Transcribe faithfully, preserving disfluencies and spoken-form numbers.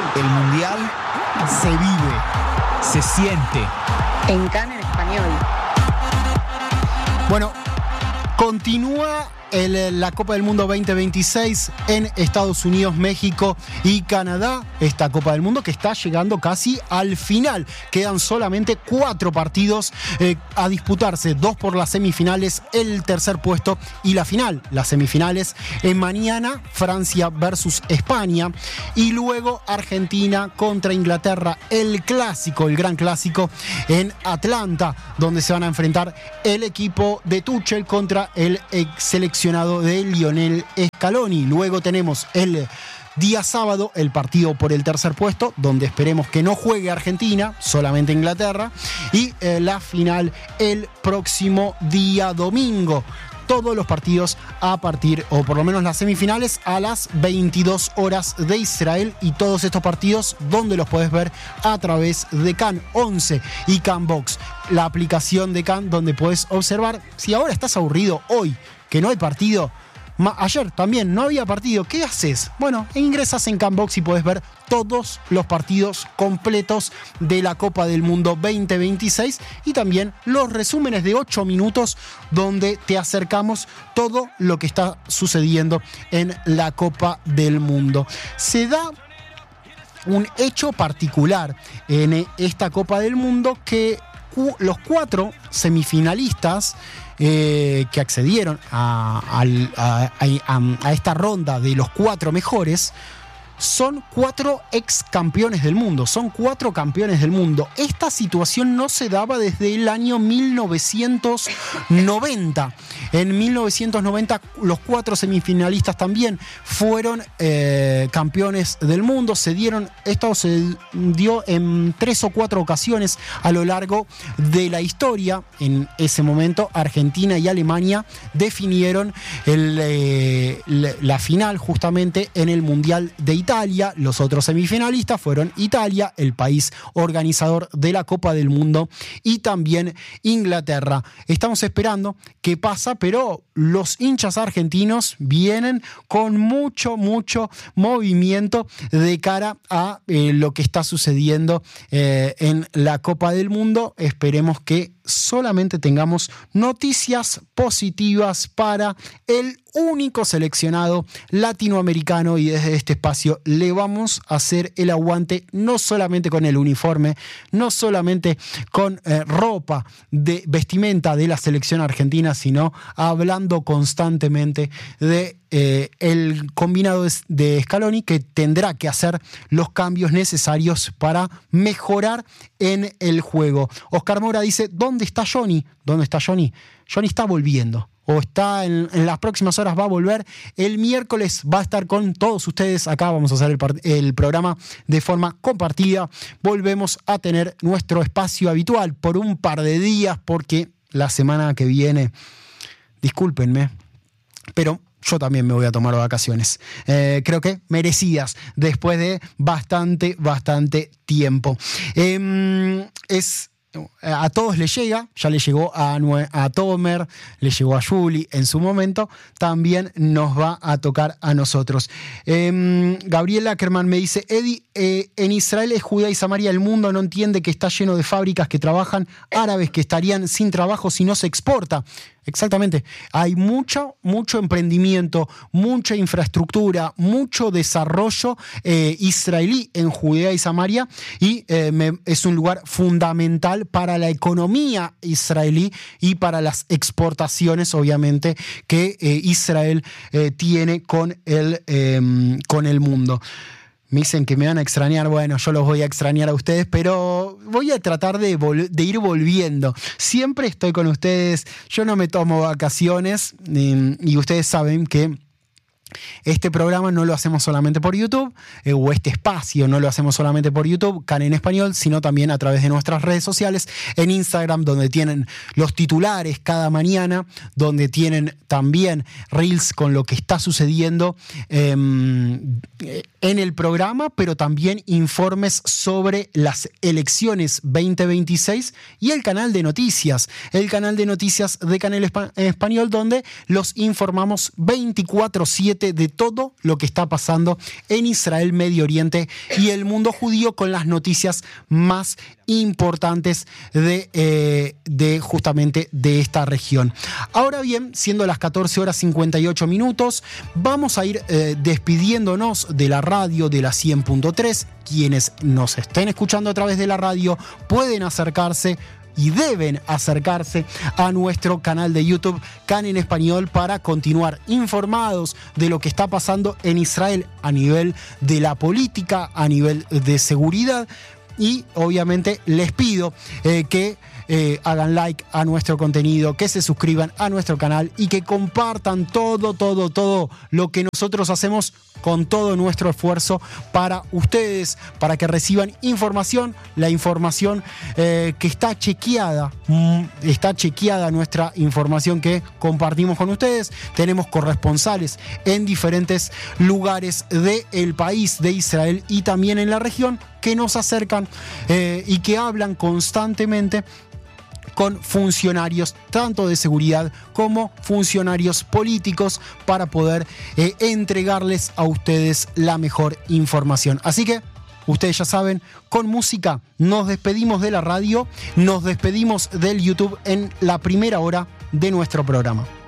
El Mundial se vive, se siente. En Cannes en español. Bueno, continúa el, la Copa del Mundo veinte veintiséis en Estados Unidos, México y Canadá. Esta Copa del Mundo que está llegando casi al final. Quedan solamente cuatro partidos eh, a disputarse. Dos por las semifinales, el tercer puesto y la final. Las semifinales en mañana, Francia versus España. Y luego Argentina contra Inglaterra. El clásico, el gran clásico en Atlanta, donde se van a enfrentar el equipo de Tuchel contra el ex seleccionado de Lionel Scaloni. Luego tenemos el día sábado el partido por el tercer puesto, donde esperemos que no juegue Argentina, solamente Inglaterra, y eh, la final el próximo día domingo. Todos los partidos a partir, o por lo menos las semifinales, a las veintidós horas de Israel, y todos estos partidos donde los puedes ver a través de CAN once y CAN Box, la aplicación de CAN donde puedes observar. Si ahora estás aburrido hoy que no hay partido, ma- ayer también no había partido, ¿qué haces? Bueno, ingresas en CAN Box y puedes ver todos los partidos completos de la Copa del Mundo veinte veintiséis y también los resúmenes de ocho minutos donde te acercamos todo lo que está sucediendo en la Copa del Mundo. Se da un hecho particular en esta Copa del Mundo, que cu- los cuatro semifinalistas eh, que accedieron a, a, a, a esta ronda de los cuatro mejores son cuatro ex campeones del mundo, son cuatro campeones del mundo. Esta situación no se daba desde el año mil novecientos noventa. En mil novecientos noventa los cuatro semifinalistas también fueron eh, campeones del mundo. Se dieron, esto se dio en tres o cuatro ocasiones a lo largo de la historia. En ese momento Argentina y Alemania definieron el, eh, la final justamente en el Mundial de Italia. Italia, los otros semifinalistas fueron Italia, el país organizador de la Copa del Mundo, y también Inglaterra. Estamos esperando qué pasa, pero los hinchas argentinos vienen con mucho, mucho movimiento de cara a eh, lo que está sucediendo eh, en la Copa del Mundo. Esperemos que solamente tengamos noticias positivas para el único seleccionado latinoamericano, y desde este espacio le vamos a hacer el aguante no solamente con el uniforme, no solamente con eh, ropa de vestimenta de la selección argentina, sino hablando constantemente de eh, el combinado de, de Scaloni, que tendrá que hacer los cambios necesarios para mejorar en el juego. Oscar Mora dice: ¿dónde está Johnny? ¿Dónde está Johnny? Johnny está volviendo. O está en, en las próximas horas, va a volver. El miércoles va a estar con todos ustedes. Acá vamos a hacer el, el programa de forma compartida. Volvemos a tener nuestro espacio habitual por un par de días, porque la semana que viene, discúlpenme, pero yo también me voy a tomar vacaciones. Eh, creo que merecidas, después de bastante, bastante tiempo. Eh, es... A todos les llega, ya le llegó a, a Tomer, le llegó a Juli en su momento, también nos va a tocar a nosotros. Eh, Gabriel Ackerman me dice: Eddie, eh, en Israel es Judea y Samaria, el mundo no entiende que está lleno de fábricas que trabajan, árabes que estarían sin trabajo si no se exporta. Exactamente, hay mucho, mucho emprendimiento, mucha infraestructura, mucho desarrollo eh, israelí en Judea y Samaria, y eh, me, es un lugar fundamental para la economía israelí y para las exportaciones, obviamente, que eh, Israel eh, tiene con el, eh, con el mundo. Me dicen que me van a extrañar. Bueno, yo los voy a extrañar a ustedes, pero voy a tratar de, vol- de ir volviendo. Siempre estoy con ustedes. Yo no me tomo vacaciones, eh, y ustedes saben que este programa no lo hacemos solamente por YouTube, eh, o este espacio no lo hacemos solamente por YouTube, CAN en español, sino también a través de nuestras redes sociales, en Instagram, donde tienen los titulares cada mañana, donde tienen también reels con lo que está sucediendo eh, en el programa, pero también informes sobre las elecciones veinte veintiséis, y el canal de noticias, el canal de noticias de CAN en español, donde los informamos veinticuatro siete reporte de todo lo que está pasando en Israel, Medio Oriente y el mundo judío, con las noticias más importantes de, eh, de justamente de esta región. Ahora bien, siendo las catorce horas cincuenta y ocho minutos, vamos a ir eh, despidiéndonos de la radio de la cien punto tres. Quienes nos estén escuchando a través de la radio pueden acercarse y deben acercarse a nuestro canal de YouTube, Can en Español, para continuar informados de lo que está pasando en Israel a nivel de la política, a nivel de seguridad. Y obviamente les pido eh, que eh, hagan like a nuestro contenido, que se suscriban a nuestro canal y que compartan todo, todo, todo lo que nosotros hacemos con todo nuestro esfuerzo para ustedes, para que reciban información, la información eh, que está chequeada, mm, está chequeada nuestra información que compartimos con ustedes. Tenemos corresponsales en diferentes lugares del país, de Israel y también en la región, que nos acercan eh, y que hablan constantemente con funcionarios tanto de seguridad como funcionarios políticos para poder eh, entregarles a ustedes la mejor información. Así que ustedes ya saben, con música nos despedimos de la radio, nos despedimos del YouTube en la primera hora de nuestro programa.